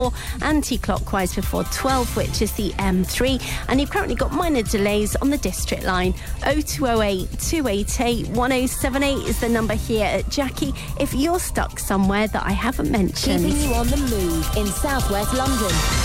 anti-clockwise before 12, which is the M3, and you've currently got minor delays on the District Line. 0208 288 1078 is the number here at Jackie if you're stuck somewhere that I haven't mentioned. Keeping you on the move in South West London.